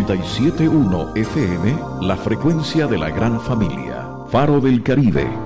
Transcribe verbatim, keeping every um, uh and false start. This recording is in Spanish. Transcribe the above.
noventa y siete punto uno F M, la frecuencia de la gran familia. Faro del Caribe.